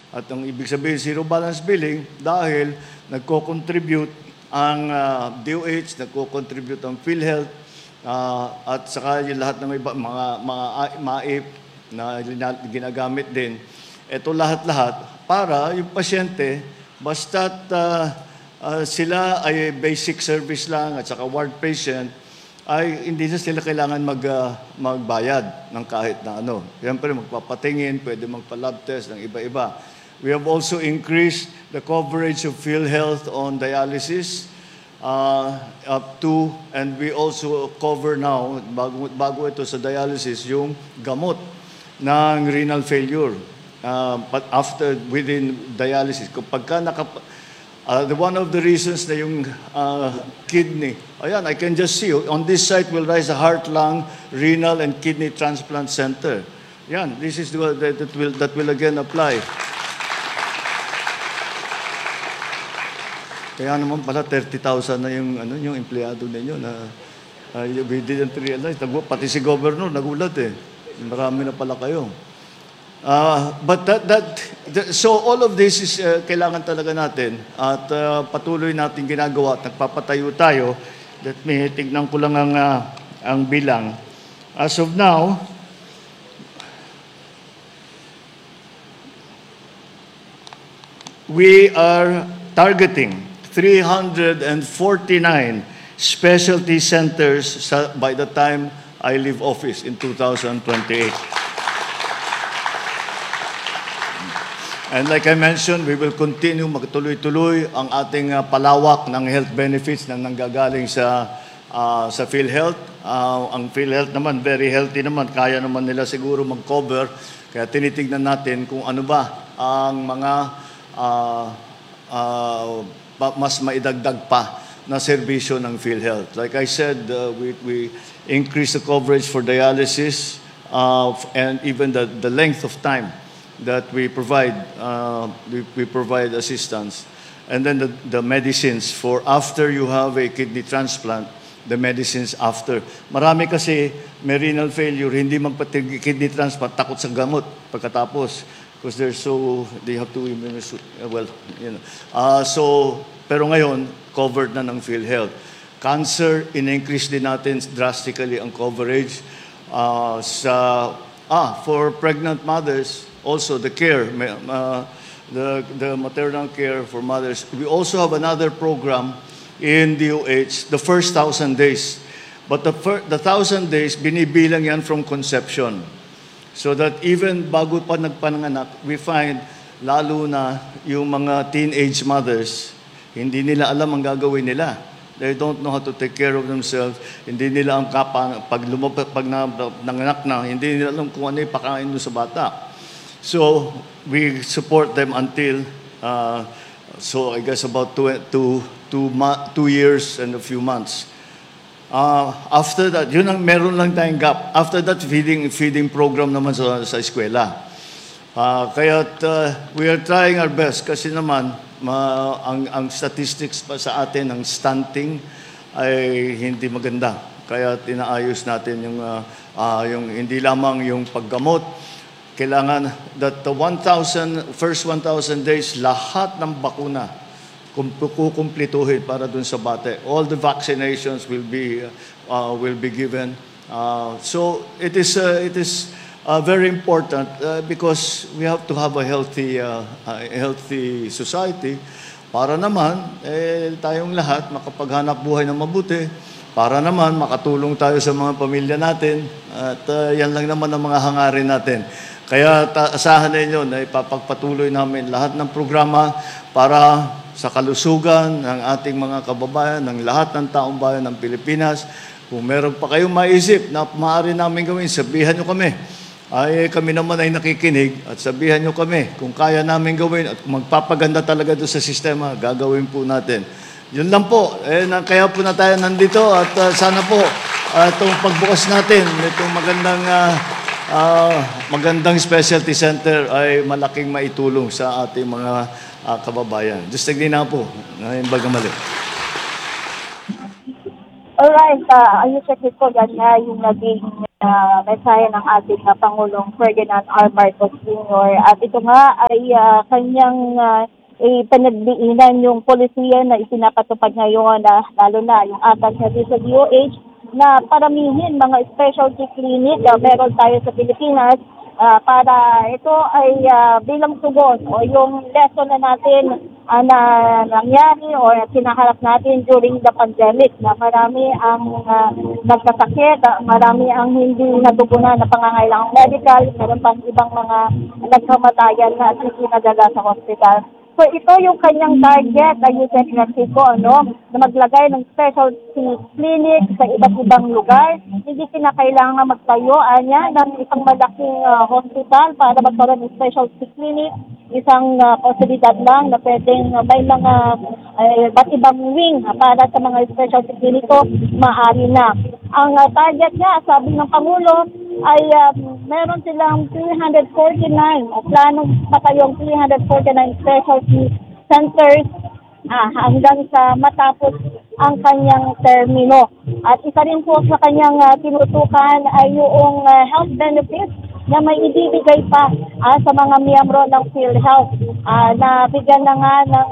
At ang ibig sabihin, zero balance billing, dahil nagko-contribute ang DOH, nagko-contribute ang PhilHealth, at saka yung lahat ng iba, mga MAIP na ginagamit din. Ito lahat-lahat para yung pasyente, basta't sila ay basic service lang at saka ward patient, ay hindi na sila kailangan magbayad ng kahit na ano. Siyempre, magpapatingin, pwede magpa-lab test ng iba-iba. We have also increased the coverage of PhilHealth on dialysis up to, and we also cover now, bago ito sa dialysis, yung gamot ng renal failure. But within dialysis, kapag one of the reasons na yung kidney, ayan, I can just see, on this site will rise a heart, lung, renal, and kidney transplant center. Yan, this is that will again apply. Kaya naman pala 30,000 na yung empleyado ninyo na we didn't realize. Pati si Governor nagulat eh. Marami na pala kayo. But so all of this is kailangan talaga natin at patuloy natin ginagawa at nagpapatayo tayo. Let me tignan ko lang ang bilang. As of now, we are targeting 349 specialty centers by the time I leave office in 2028. And like I mentioned, we will continue magtuloy-tuloy ang ating palawak ng health benefits na nanggagaling sa PhilHealth. Ang PhilHealth naman, very healthy naman, kaya naman nila siguro mag-cover. Kaya tinitignan natin kung ano ba ang mga mas maidagdag pa na serbisyo ng PhilHealth. Like I said, we increase the coverage for dialysis and even the length of time that we provide assistance. And then the medicines for after you have a kidney transplant, the medicines after. Marami kasi may renal failure, hindi magpa-kidney transplant, takot sa gamot pagkatapos. Because they have to, well, you know. Pero ngayon, covered na ng PhilHealth. Cancer, in-increase din natin drastically ang coverage. For pregnant mothers, also the care, the maternal care for mothers. We also have another program in DOH, the first 1,000 days. But the 1,000 days, binibilang yan from conception. So that even bago pa nagpanganak, we find lalo na yung mga teenage mothers, hindi nila alam ang gagawin nila. They don't know how to take care of themselves. Hindi nila ang pag nanganak na, hindi nila alam kung ano yung pakain mo sa bata. So we support them until, I guess about 2 years and a few months. After that, yun ang meron lang tayong gap. After that, feeding program naman sa eskwela. We are trying our best kasi naman ang statistics pa sa atin ng stunting ay hindi maganda. Kaya tinaayos natin yung hindi lamang yung paggamot. Kailangan that the first 1,000 days, lahat ng bakuna kukumplituhin para dun sa bata. All the vaccinations will be given. So it is very important because we have to have a healthy society para naman tayong lahat makapaghanap buhay ng mabuti, para naman makatulong tayo sa mga pamilya natin at yan lang naman ang mga hangarin natin. Kaya asahan ninyo na ipapagpatuloy namin lahat ng programa para sa kalusugan ng ating mga kababayan, ng lahat ng taong bayan ng Pilipinas. Kung meron pa kayong maisip na maaari namin gawin, sabihan nyo kami. Kami naman ay nakikinig at sabihan nyo kami kung kaya namin gawin at kung magpapaganda talaga doon sa sistema, gagawin po natin. Yun lang po. Kaya po na tayo nandito at sana po itong pagbukas natin, itong magandang specialty center ay malaking maitulong sa ating mga kababayan. Just tignan na po. Bagamali. Alright, ayun sa ko, yan nga yung naging mensahe ng ating Pangulong Ferdinand R. Marcos Jr. At ito nga ay kanyang ipanagdiinan yung polisiya na isinapatupad ngayon, lalo na yung atas na sa DOH, na paramihin mga specialty clinic meron tayo sa Pilipinas para ito ay bilang tugon o yung lesson na natin na nangyari o kinaharap natin during the pandemic na marami ang nagkasakit, marami ang hindi natugunan na pangangailangang medical, meron pang ibang mga nagkamatayan na hindi nadala sa hospital. So ito yung kanyang target, ayun sa Mexico, na maglagay ng specialty clinic sa iba't ibang lugar. Hindi kinakailangan magtayo niya ng isang malaking hospital para magkaroon ng specialty clinic. Isang posibilidad lang na pwedeng may mga iba't ibang wing para sa mga specialty clinic maaari na. Ang target niya, sabi ng Pangulo, ay meron silang 349 o planong patayong 349 specialty centers hanggang sa matapos ang kanyang termino. At isa rin po sa kanyang tinutukan ay yung health benefits na may ibibigay pa sa mga miyembro ng PhilHealth na bigyan na nga ng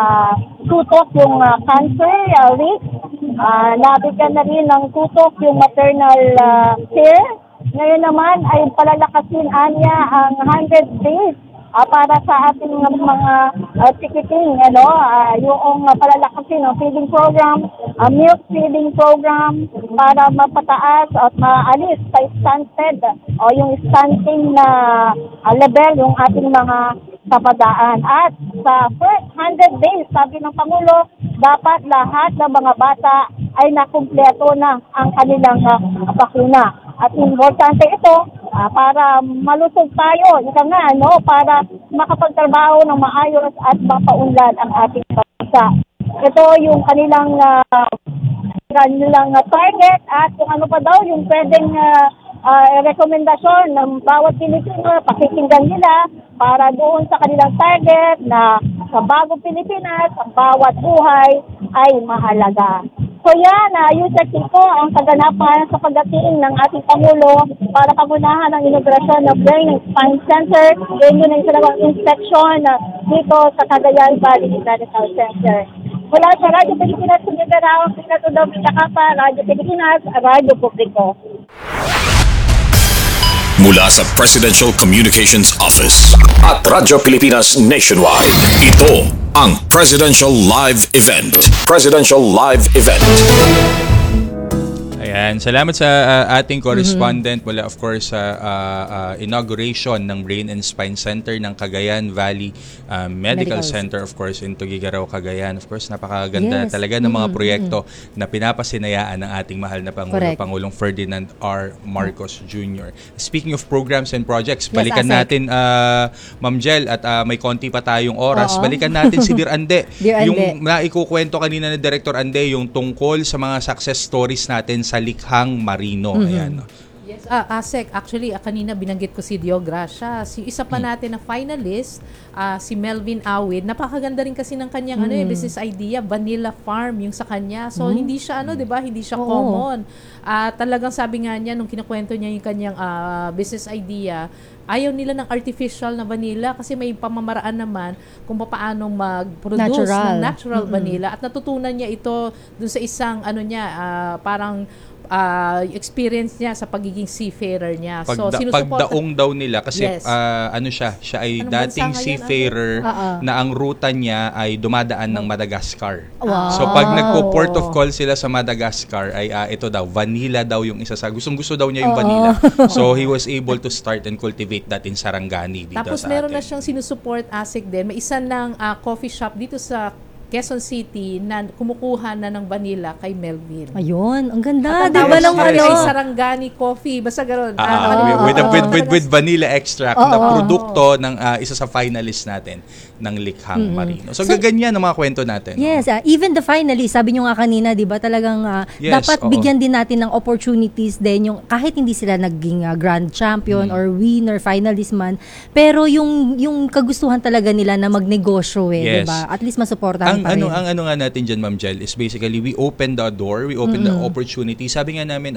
tutok yung cancer risk, nabigyan na rin ng tutok yung maternal care. Ngayon naman ay palalakasin niya ang 100 days para sa ating mga ticketing, yung palalakasin ng feeding program, milk feeding program para mapataas at maalis sa stunted o yung stunting na level yung ating mga kabataan. At sa first 100 days, sabi ng Pangulo, dapat lahat ng mga bata ay nakumpleto na ang kanilang bakuna. At importante ito para malusog tayo, para makapagtrabaho ng maayos at mapaunlad ang ating bansa. Ito yung kanilang target at kung ano pa daw yung pwedeng rekomendasyon ng bawat Pilipino, pakikinggan nila para doon sa kanilang target na sa bagong Pilipinas, ang bawat buhay ay mahalaga. So yan, yung sa Kiko, ang kaganapan sa pagdating ng ating Pangulo para pangunahan ang inaugurasyon ng Brain and Spine Center. Yun yung isinawang inspection dito sa Cagayan Valley Medical Center. Mula sa Radyo Pilipinas, Mindanao, Pinato Domina Kapa, Radyo Pilipinas, Radyo Publiko. Mula sa Presidential Communications Office at Radyo Pilipinas Nationwide, ito ang Presidential Live Event. Presidential Live Event. Ayan, salamat sa ating correspondent mula of course sa inauguration ng Brain and Spine Center ng Cagayan Valley Medical Center of course in Tuguegarao, Cagayan. Of course, napakaganda talaga ng mga proyekto na pinapasinayaan ng ating mahal na Pangulo, Pangulong Ferdinand R. Marcos Jr. Speaking of programs and projects, balikan natin Ma'am Jel at may konti pa tayong oras. Balikan natin si Dear Ande. Yung naikukwento kanina ni Director Ande yung tungkol sa mga success stories natin sa Likhang Marino. Ayan. Yes, Asek, actually, kanina binanggit ko si Dio Gracia. Si isa pa natin na finalist, si Melvin Awid. Napakaganda rin kasi ng kanyang business idea, Vanilla Farm, yung sa kanya. So, hindi siya, 'di ba? Hindi siya common. Talagang sabi nga niya, nung kinukwento niya yung kanyang business idea, ayaw nila ng artificial na vanilla kasi may pamamaraan naman kung paano mag-produce ng natural vanilla. At natutunan niya ito dun sa isang, parang experience niya sa pagiging seafarer niya. Pagdaong daw nila kasi siya ay dating seafarer na ang ruta niya ay dumadaan ng Madagascar. Wow. So pag nagpo-port of call sila sa Madagascar ay ito daw, vanilla daw yung isa sa gustong-gusto daw niya yung vanilla. So he was able to start and cultivate that in Sarangani dito. Tapos meron na siyang sinusupport ASIC din. May isa ng coffee shop dito sa Quezon City na kumukuha na ng vanilla kay Melvin. Ayun, ang ganda. Di ba lang Sarangani coffee? Basta gano'n. With vanilla extract na produkto ng isa sa finalist natin ng Likhang Marino. So ganyan ang mga kwento natin. Yes, even the finalist, sabi nyo nga kanina, di ba talagang dapat bigyan din natin ng opportunities din yung kahit hindi sila naging grand champion or winner, finalist man, pero yung kagustuhan talaga nila na magnegosyo di ba? At least masuportahan pa rin. ang ano nga natin diyan, Ma'am Jel, is basically we open the door, we open the opportunity. Sabi nga namin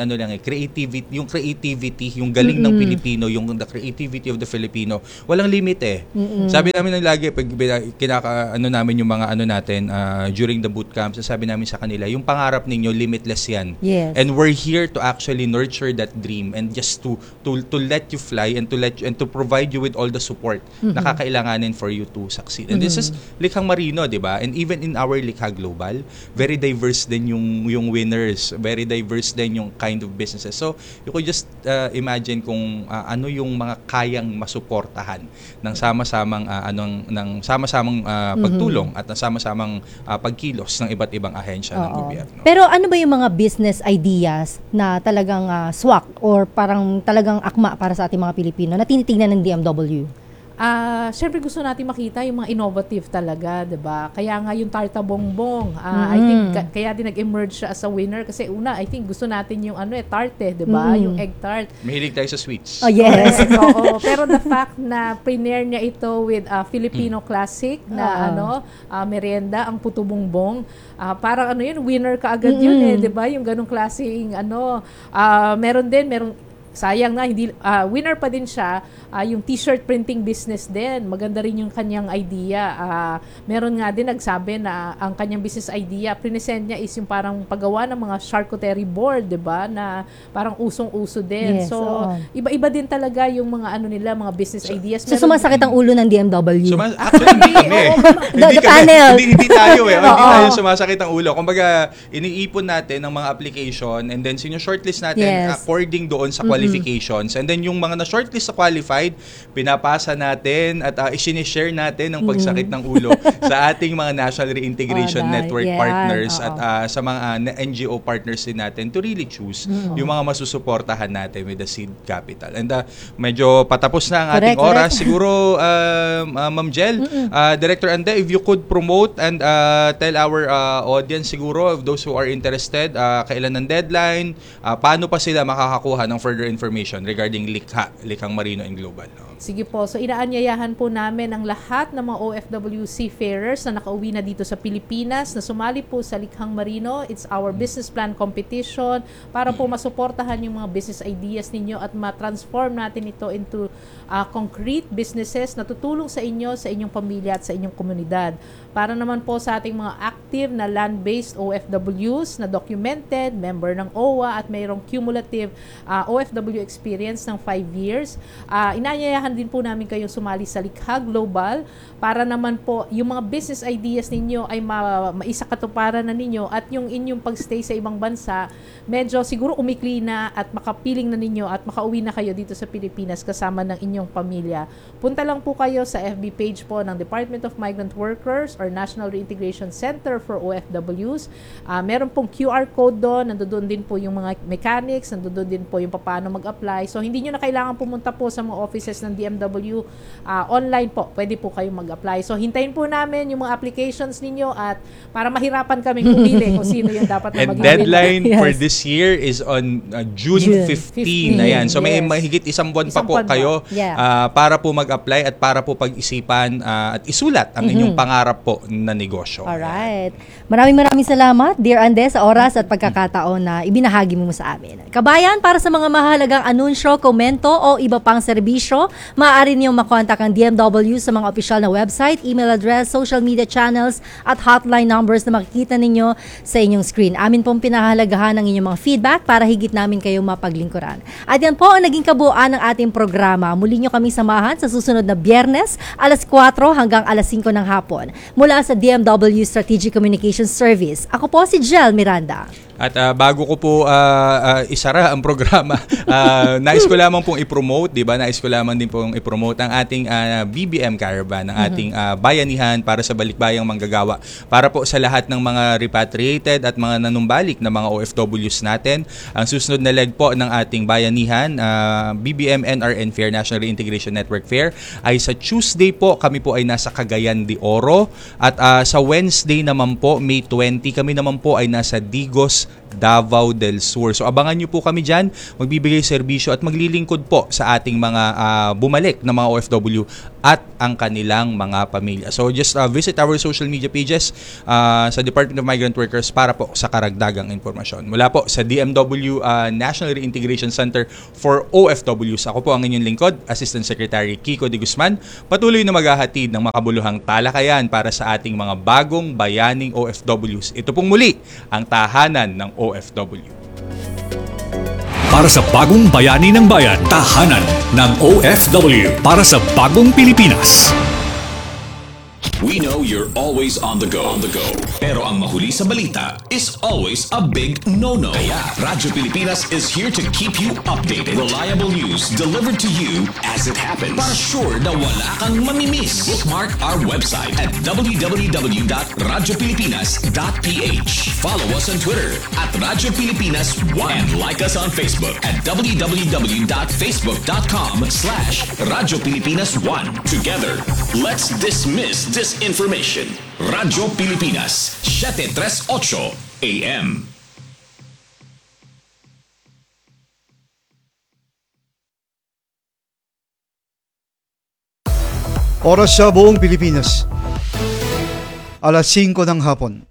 creativity, yung galing ng Pilipino, yung the creativity of the Filipino, walang limit eh. Sabi namin lagi pag namin yung mga natin during the boot camps, sabi namin sa kanila, yung pangarap ninyo limitless yan. Yes. And we're here to actually nurture that dream and just to let you fly and to provide you with all the support na kakailanganin for you to succeed. And this is Likhang Marino, 'di ba? And even in our Likha Global, very diverse din yung winners, very diverse din yung kind of businesses. So, you could just imagine kung ano yung mga kayang masuportahan ng sama-samang pagtulong at ng sama-samang pagkilos ng iba't ibang ahensya ng gobyerno. Pero ano ba yung mga business ideas na talagang swak or parang talagang akma para sa ating mga Pilipino na tinitingnan ng DMW? Siyempre gusto natin makita yung mga innovative talaga, 'di ba? Kaya nga yung Tarta Bongbong, I think kaya din nag-emerge siya as a winner kasi una, I think gusto natin yung tarte, 'di ba? Yung egg tart. Mahilig tayo sa sweets. Oh, yes. Oo. Pero the fact na premiere niya ito with Filipino classic na merienda, ang Puto Bongbong, parang yun, winner ka agad yun 'di ba? Yung ganung klaseng meron sayang na hindi winner pa din siya, yung t-shirt printing business din. Maganda rin yung kanyang idea. Meron nga din nagsabi na ang kanyang business idea, present niya is yung parang paggawa ng mga charcuterie board, 'di ba? Na parang usong-uso din. Yes, so iba-iba din talaga yung mga nila, mga business ideas. So sumasakit ang ulo ng DMW. Actually, hindi kami. Hindi tayo hindi tayo sumasakit ang ulo. Kumbaga, iniipon natin ng mga application and then shortlist natin according doon sa qualifications. And then yung mga na-shortlist sa qualified, pinapasa natin at isinishare natin ang pagsakit ng ulo sa ating mga National Reintegration Network partners at sa mga NGO partners din natin to really choose yung mga masusuportahan natin with the seed capital. And medyo patapos na ang ating oras. Siguro, Ma'am Jel, Director Ande, if you could promote and tell our audience siguro, of those who are interested, kailan ang deadline, paano pa sila makakakuha ng further information regarding Likhang Marino and Global. Sige po. So inaanyayahan po namin ang lahat ng mga OFW seafarers na nakauwi na dito sa Pilipinas na sumali po sa Likhang Marino. It's our business plan competition para po masuportahan yung mga business ideas ninyo at ma-transform natin ito into concrete businesses na tutulong sa inyo, sa inyong pamilya at sa inyong komunidad. Para naman po sa ating mga active na land-based OFWs na documented, member ng OWA at mayroong cumulative OFW experience ng 5 years. Inaanyayahan din po namin kayong sumali sa Likha Global para naman po yung mga business ideas ninyo ay maisakatuparan na ninyo at yung inyong pagstay sa ibang bansa medyo siguro umikli na at makapiling na ninyo at makauwi na kayo dito sa Pilipinas kasama ng inyong pamilya. Punta lang po kayo sa FB page po ng Department of Migrant Workers or National Reintegration Center for OFWs. Meron pong QR code doon, nandoon din po yung mga mechanics, nandoon din po yung paano mag-apply. So hindi nyo na kailangan pumunta po sa mga offices ng DMW. Online po, pwede po kayong mag-apply. So hintayin po namin yung mga applications ninyo at para mahirapan kaming pumili kung sino yung dapat na mag-apply. And deadline for this year is on June 15. Ayan. So may mahigit isang buwan pa po kayo para po mag-apply at para po pag-isipan at isulat ang inyong pangarap po na negosyo. Alright. Maraming salamat, Dear Ande, sa oras at pagkakataon na ibinahagi mo sa amin. Kabayan, para sa mga mahalagang anunsyo, komento o iba pang serbisyo, maaari niyong makontak ang DMW sa mga opisyal na website, email address, social media channels at hotline numbers na makikita ninyo sa inyong screen. Amin pong pinahalagahan ang inyong mga feedback para higit namin kayong mapaglingkuran. At yan po ang naging kabuuan ng ating programa. Muli nyo kami samahan sa susunod na Biyernes, alas 4 hanggang alas 5 ng hapon. Mula sa DMW Strategic Communications Service. Ako po si Jel Miranda. At bago ko po isara ang programa, nais ko lamang pong i-promote, di ba? Nais ko lamang din pong i-promote ang ating BBM Caravan, ang ating bayanihan para sa balikbayang manggagawa. Para po sa lahat ng mga repatriated at mga nanumbalik na mga OFWs natin. Ang susunod na leg po ng ating bayanihan, BBM NRN Fair, National Reintegration Network Fair, ay sa Tuesday po, kami po ay nasa Cagayan de Oro. At sa Wednesday naman po, May 20, kami naman po ay nasa Digos, Davao del Sur. So abangan nyo po kami dyan. Magbibigay magbibigay serbisyo at maglilingkod po sa ating mga bumalik na mga OFW at ang kanilang mga pamilya. So just visit our social media pages sa Department of Migrant Workers para po sa karagdagang impormasyon. Mula po sa DMW National Reintegration Center for OFWs. Ako po ang inyong lingkod, Assistant Secretary Kiko de Guzman. Patuloy na maghahatid ng makabuluhang talakayan para sa ating mga bagong bayaning OFWs. Ito pong muli ang tahanan ng OFW. Para sa bagong bayani ng bayan, tahanan ng OFW. Para sa bagong Pilipinas. We know you're always on the go. Pero ang mahuli sa balita is always a big no-no. Kaya Radyo Pilipinas is here to keep you updated. Reliable news delivered to you as it happens. Para sure na wala kang mamimiss. Bookmark our website at www.radiopilipinas.ph. Follow us on Twitter at Radyo Pilipinas 1 and like us on Facebook at www.facebook.com/Radyo Pilipinas 1. Together, let's dismiss disinformation. Radyo Pilipinas, 738 AM. Oras sa buong Pilipinas. Alas 5 ng hapon.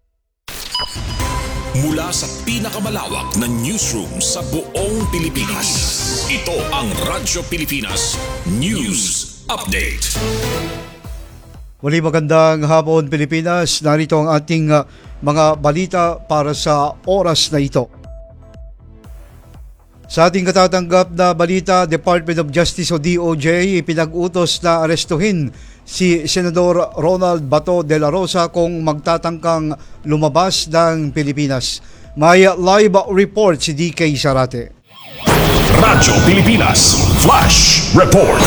Mula sa pinakamalawak na newsroom sa buong Pilipinas. Ito ang Radyo Pilipinas News Update. Muli magandang hapon Pilipinas. Narito ang ating mga balita para sa oras na ito. Sa ating katatanggap na balita, Department of Justice o DOJ pinag-utos na arestuhin si Senador Ronald Bato de la Rosa kung magtatangkang lumabas ng Pilipinas. May live report si DK Sarate. Radyo Pilipinas Flash Report.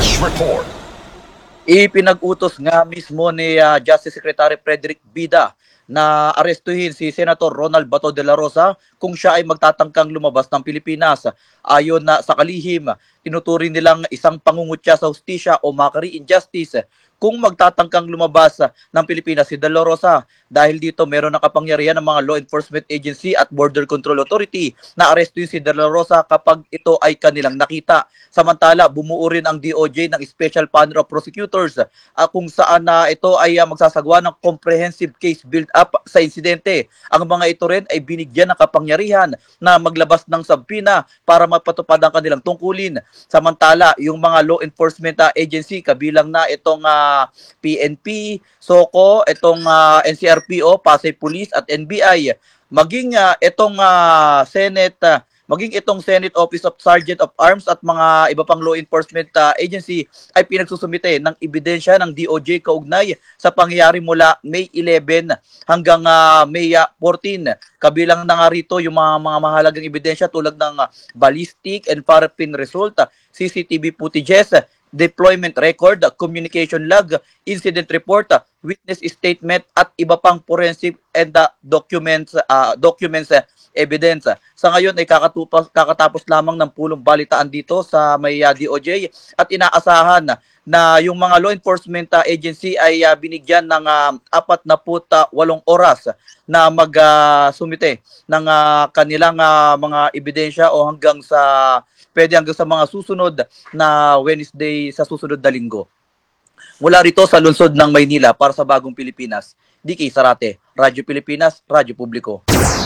Ipinag-utos nga mismo ni Justice Secretary Frederick Bida na arestuhin si Senator Ronald Bato de la Rosa kung siya ay magtatangkang lumabas ng Pilipinas. Ayon na sa kalihim, tinuturing nilang isang pangungutya sa hustisya o mockery injustice kung magtatangkang lumabas ng Pilipinas si De La Rosa. Dahil dito meron na kapangyarihan ng mga law enforcement agency at border control authority na arestuhin si De La Rosa kapag ito ay kanilang nakita. Samantala, bumuo rin ang DOJ ng Special Panel of Prosecutors kung saan ito ay magsasagawa ng comprehensive case build-up sa insidente. Ang mga ito rin ay binigyan ng kapangyarihan na maglabas ng subpoena para mapatupad ang kanilang tungkulin. Samantala, yung mga law enforcement agency, kabilang na itong PNP, SOCO, itong NCRPO, Pasay Police at NBI, maging itong Senate Office of Sergeant of Arms at mga iba pang law enforcement agency ay pinagsusumite ng ebidensya ng DOJ kaugnay sa pangyayari mula May 11 hanggang May 14. Kabilang na nga rito yung mga mahalagang ebidensya tulad ng ballistic and fingerprint result, CCTV footages, deployment record, communication log, incident report, witness statement at iba pang forensic and documents evidence. Sa ngayon ay kakatapos lamang ng pulong balitaan dito sa may DOJ at inaasahan na yung mga law enforcement agency ay binigyan ng 48 oras na magsumite ng kanilang mga ebidensya o hanggang sa mga susunod na Wednesday sa susunod na linggo. Mula rito sa lungsod ng Maynila para sa Bagong Pilipinas, DK Sarate, Radyo Pilipinas, Radyo Publiko.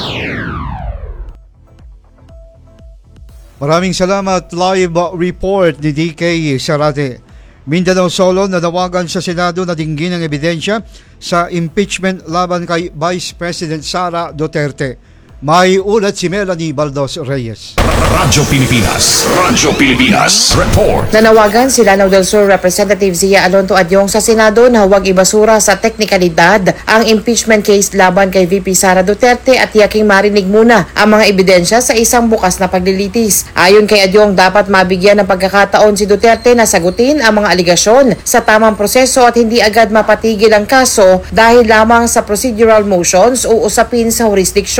Maraming salamat. Live report ni DK Sarate. Mindanao Solo nanawagan sa Senado na dinggin ang ebidensya sa impeachment laban kay Vice President Sara Duterte. May ulat si Melanie Baldos Reyes. Radyo Pilipinas Report. Nanawagan si Lanao del Sur Representative Zia Alonto Adyong sa Senado na huwag ibasura sa teknikalidad ang impeachment case laban kay VP Sara Duterte at tiyaking marinig muna ang mga ebidensya sa isang bukas na paglilitis. Ayon kay Adyong, dapat mabigyan ng pagkakataon si Duterte na sagutin ang mga aligasyon sa tamang proseso at hindi agad mapatigil ang kaso dahil lamang sa procedural motions o usapin sa jurisdiksyon. Ang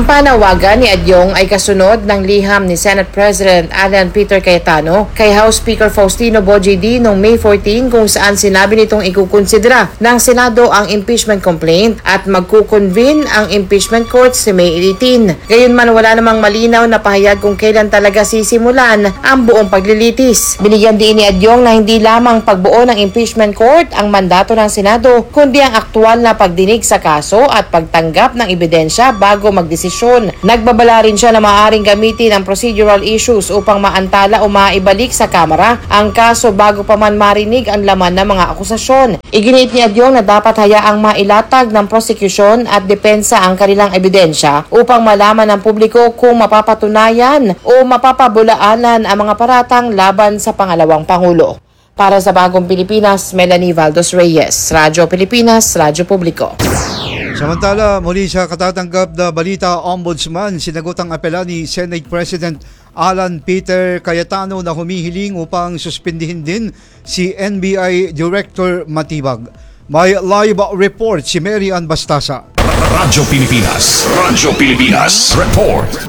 Ang panawagan ni Adyong ay kasunod ng liham ni Senate President Alan Peter Cayetano kay House Speaker Faustino Bojidi noong May 14 kung saan sinabi nitong ikukonsidera ng Senado ang impeachment complaint at magkukonvene ang impeachment court si May 18. Gayunman wala namang malinaw na pahayag kung kailan talaga sisimulan ang buong paglilitis. Binigyan din ni Adyong na hindi lamang pagbuo ng impeachment court ang mandato ng Senado kundi ang aktual na pagdinig sa kaso at pagtanggap ng ebidensya bago magdesisyon. Nagbabala rin siya na maaaring gamitin ang procedural issues upang maantala o maibalik sa Kamara ang kaso bago pa man marinig ang laman ng mga akusasyon. Iginiit ni Adyong na dapat hayaang mailatag ng prosecution at depensa ang kanilang ebidensya upang malaman ng publiko kung mapapatunayan o mapapabulaanan ang mga paratang laban sa pangalawang Pangulo. Para sa Bagong Pilipinas, Melanie Valdos Reyes, Radyo Pilipinas, Radyo Publiko. Samantala, muli sa katatanggap na balita, Ombudsman sinagot ang apela ni Senate President Alan Peter Cayetano na humihiling upang suspindihin din si NBI Director Matibag. May live report si Mary Ann Bastasa. Radyo Pilipinas. Radyo Pilipinas. Report.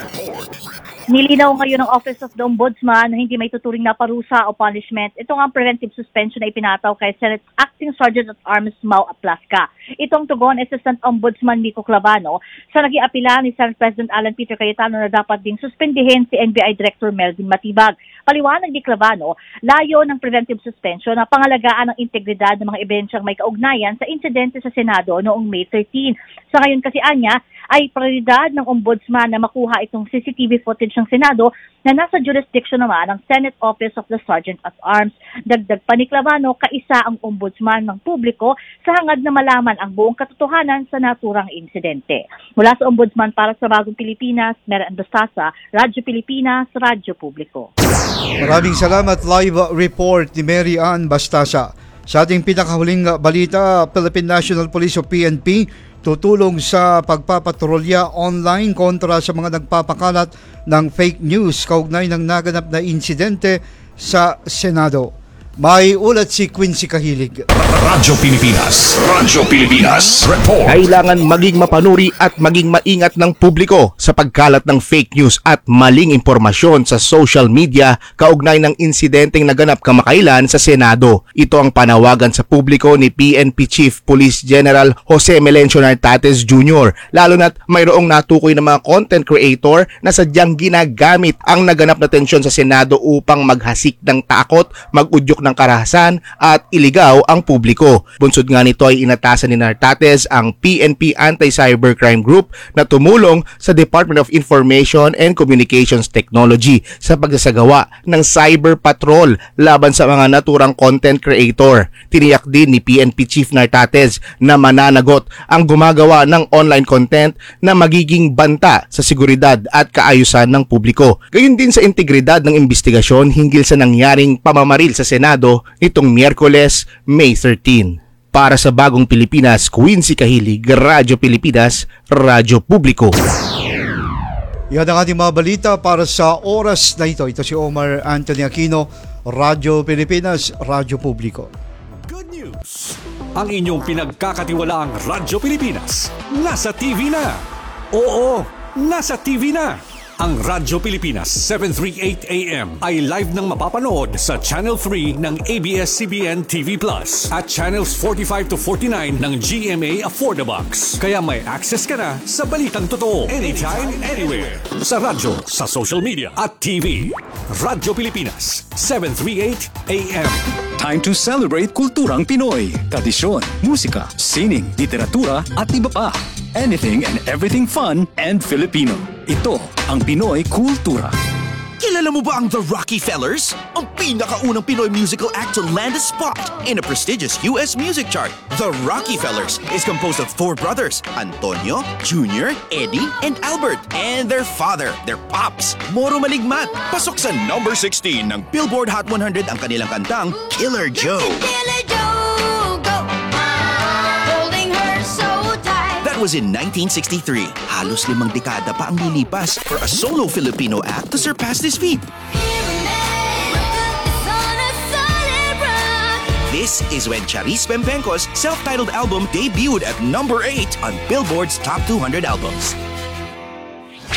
Nilinaw ngayon ng Office of the Ombudsman na hindi may tuturing na parusa o punishment. Ito nga ang preventive suspension na ipinataw kay Senate Acting Sergeant at Arms Mau Aplasca. Itong tugon, Assistant Ombudsman Miko Clavano sa naging apela ni Senate President Alan Peter Cayetano na dapat ding suspindihin si NBI Director Melvin Matibag. Paliwanag ni Clavano, layo ng preventive suspension na pangalagaan ang integridad ng mga ebidensyang may kaugnayan sa insidente sa Senado noong May 13. Sa ngayon kasi anya, ay prioridad ng Ombudsman na makuha itong CCTV footage ng Senado na nasa jurisdiction naman ng Senate Office of the Sergeant at Arms. Dagdag pa ni Clavano, kaisa ang Ombudsman ng publiko sa hangad na malaman ang buong katotohanan sa naturang insidente. Mula sa Ombudsman para sa Bagong Pilipinas, Mary Ann Bastasa, Radyo Pilipinas, Radyo Publiko. Maraming salamat. Live report ni Mary Ann Bastasa. Sa ating pinakahuling balita, Philippine National Police o PNP tutulong sa pagpapatrolya online kontra sa mga nagpapakalat ng fake news kaugnay ng naganap na insidente sa Senado. May ulat si Quincy Kahilig. Radyo Pilipinas. Radyo Pilipinas. Report. Kailangan maging mapanuri at maging maingat ng publiko sa pagkalat ng fake news at maling impormasyon sa social media kaugnay ng insidenteng naganap kamakailan sa Senado. Ito ang panawagan sa publiko ni PNP Chief Police General Jose Melencio Nartates Jr. Lalo na't mayroong natukoy ng mga content creator na sadyang ginagamit ang naganap na tensyon sa Senado upang maghasik ng takot, mag-udyok ng karahasan at iligaw ang publiko. Bunsod nga nito ay inatasan ni Nartates ang PNP Anti-Cybercrime Group na tumulong sa Department of Information and Communications Technology sa pagsasagawa ng cyber patrol laban sa mga naturang content creator. Tiniyak din ni PNP Chief Nartates na mananagot ang gumagawa ng online content na magiging banta sa seguridad at kaayusan ng publiko. Gayon din sa integridad ng investigasyon hinggil sa nangyaring pamamaril sa Senado nitong Miyerkules, May 13. Para sa Bagong Pilipinas, Quincy Kahilig, Radyo Pilipinas, Radyo Publiko. Yan ang ating mga balita para sa oras na ito. Ito si Omar Anthony Aquino, Radyo Pilipinas, Radyo Publiko. Good news! Ang inyong pinagkakatiwalaang Radyo Pilipinas nasa TV na. Oo, nasa TV na. Ang Radyo Pilipinas 738 AM ay live nang mapapanood sa Channel 3 ng ABS-CBN TV Plus at Channels 45 to 49 ng GMA Affordabox. Kaya may access ka na sa balitang totoo anytime, anywhere. Sa radyo, sa social media at TV. Radyo Pilipinas 738 AM. Time to celebrate kulturang Pinoy, tradisyon, musika, sining, literatura at iba pa. Anything and everything fun and Filipino. Ito ang Pinoy Kultura. Kilala mo ba ang The Rockefellers? Ang pinakaunang Pinoy musical act to land a spot in a prestigious US music chart. The Rockefellers is composed of 4 brothers, Antonio, Junior, Eddie, and Albert, and their father, their pops, Moro Maligmat. Pasok sa number 16 ng Billboard Hot 100 ang kanilang kantang Killer Joe. Killer Joe, go! Holding her so tight. That was in 1963. Halos 5 dekada pa ang lilipas for a solo Filipino act to surpass this feat. This is when Charis Pempenco's self-titled album debuted at number 8 on Billboard's Top 200 albums.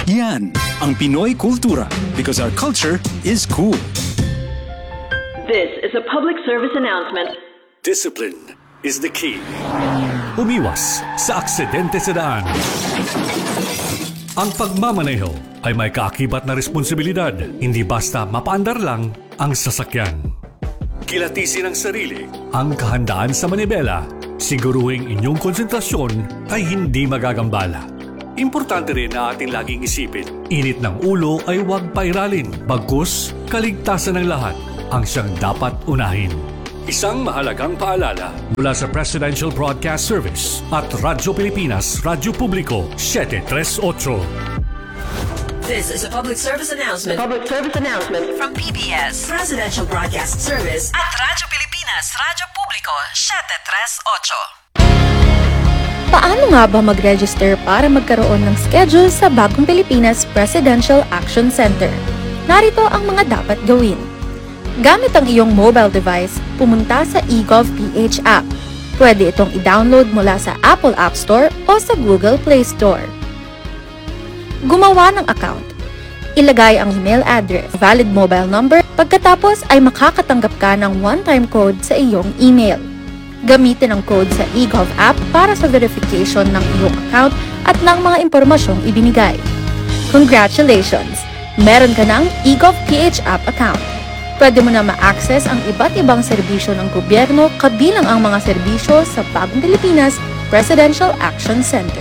Yan ang Pinoy Kultura because our culture is cool. This is a public service announcement. Discipline is the key. Umiwas sa aksidente sa daan. Ang pagmamaneho ay may kaakibat na responsibilidad, hindi basta mapaandar lang ang sasakyan. Kilatisin ang sarili, ang kahandaan sa manibela, siguruhing inyong konsentrasyon ay hindi magagambala. Importante rin na ating laging isipin, init ng ulo ay huwag pairalin, bagkus kaligtasan ng lahat ang siyang dapat unahin. Isang mahalagang paalala mula sa Presidential Broadcast Service at Radyo Pilipinas, Radyo Publiko 738. This is a public service announcement. Public service announcement from PBS, Presidential Broadcast Service at Radyo Pilipinas, Radyo Publiko 738. Paano nga ba mag-register para magkaroon ng schedule sa Bagong Pilipinas Presidential Action Center? Narito ang mga dapat gawin. Gamit ang iyong mobile device, pumunta sa eGovPH app. Pwede itong i-download mula sa Apple App Store o sa Google Play Store. Gumawa ng account. Ilagay ang email address, valid mobile number, pagkatapos ay makakatanggap ka ng one-time code sa iyong email. Gamitin ang code sa eGov app para sa verification ng iyong account at ng mga impormasyong ibinigay. Congratulations! Meron ka ng eGovPH app account. Pwede mo na ma-access ang iba't ibang serbisyo ng gobyerno kabilang ang mga serbisyo sa Bagong Pilipinas Presidential Action Center.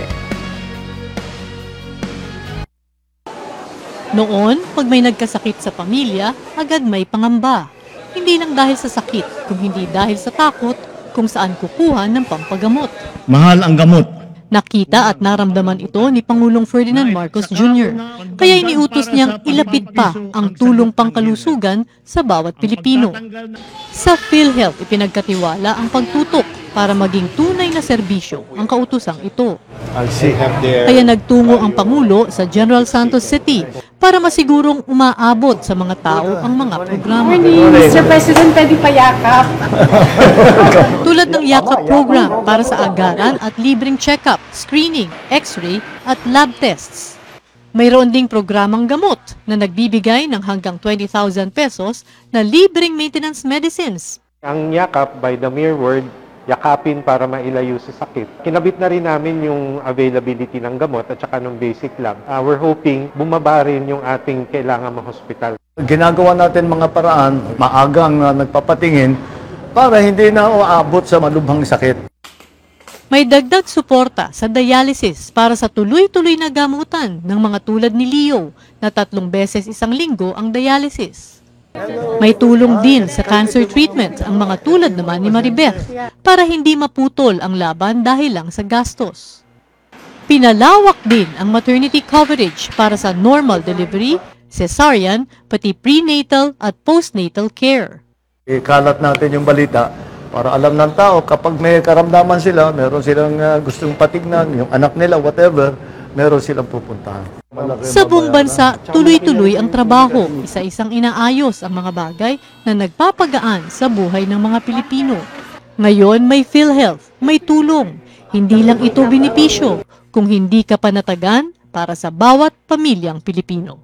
Noon, pag may nagkasakit sa pamilya, agad may pangamba. Hindi lang dahil sa sakit, kung hindi dahil sa takot kung saan kukuha ng pampagamot. Mahal ang gamot. Nakita at naramdaman ito ni Pangulong Ferdinand Marcos Jr. Kaya iniutos niyang ilapit pa ang tulong pangkalusugan sa bawat Pilipino. Sa PhilHealth, ipinagkatiwala ang pagtutok para maging tunay na serbisyo ang kautusang ito. Kaya nagtungo ang Pangulo sa General Santos City para masigurong umaabot sa mga tao ang mga programa. Mr. President, pwede payakap. Tulad ng Yakap program para sa agaran at libreng check-up, screening, x-ray at lab tests. Mayroon ding programang gamot na nagbibigay ng hanggang 20,000 pesos na libreng maintenance medicines. Ang Yakap, by the mere word, yakapin para mailayo sa sakit. Kinabit na rin namin yung availability ng gamot at saka ng basic lab. We're hoping bumaba rin yung ating kailangan ma-hospital. Ginagawa natin mga paraan, maagang nagpapatingin para hindi na uabot sa malubhang sakit. May dagdag suporta sa dialysis para sa tuloy-tuloy na gamutan ng mga tulad ni Leo na 3 beses isang linggo ang dialysis. May tulong din sa cancer treatment ang mga tulad naman ni Maribeth para hindi maputol ang laban dahil lang sa gastos. Pinalawak din ang maternity coverage para sa normal delivery, cesarean, pati prenatal at postnatal care. Ikalat natin yung balita para alam ng tao kapag may karamdaman sila, meron silang gustong patignan, yung anak nila, whatever, meron silang pupuntahan. Sa buong bansa, tuloy-tuloy ang trabaho, isa-isang inaayos ang mga bagay na nagpapagaan sa buhay ng mga Pilipino. Ngayon may PhilHealth, may tulong. Hindi lang ito benepisyo, kung hindi ka panatagan para sa bawat pamilyang Pilipino.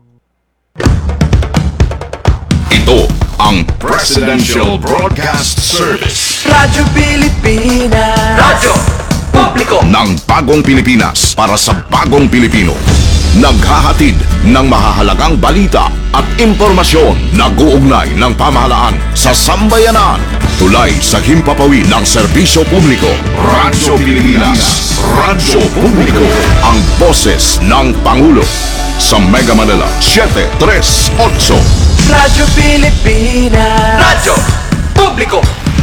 Ito ang Presidential Broadcast Service. Radyo Pilipinas. Radyo Publiko ng Bagong Pilipinas para sa Bagong Pilipino. Naghahatid ng mahahalagang balita at impormasyon na guugnay ng pamahalaan sa sambayanan. Tulay sa himpapawid ng serbisyo publiko. Radyo Pilipinas. Radyo Publiko. Ang boses ng Pangulo. Sa Mega Manila, 738. Radyo Pilipinas. Radyo Publiko.